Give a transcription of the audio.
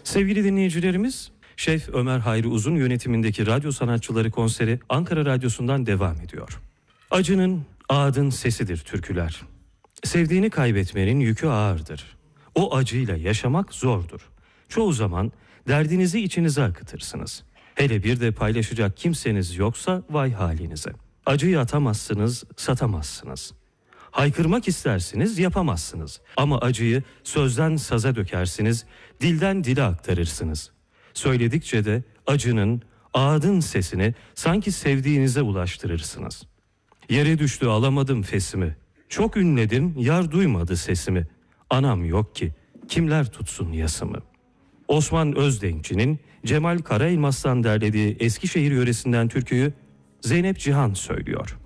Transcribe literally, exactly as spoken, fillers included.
Sevgili dinleyicilerimiz, Şef Ömer Hayri Uzun yönetimindeki radyo sanatçıları konseri Ankara Radyosu'ndan devam ediyor. Acının, ağıdın sesidir türküler. Sevdiğini kaybetmenin yükü ağırdır. O acıyla yaşamak zordur. Çoğu zaman derdinizi içinize akıtırsınız. Hele bir de paylaşacak kimseniz yoksa vay halinize. Acıyı atamazsınız, satamazsınız. Haykırmak istersiniz, yapamazsınız. Ama acıyı sözden saza dökersiniz, dilden dile aktarırsınız. Söyledikçe de acının, ağıdın sesini sanki sevdiğinize ulaştırırsınız. Yere düştü alamadım fesimi. Çok ünledim, yar duymadı sesimi. Anam yok ki, kimler tutsun yasımı. Osman Özdenkçi'nin Cemal Karaelmas'tan derlediği Eskişehir yöresinden türküyü Zeynep Cihan söylüyor.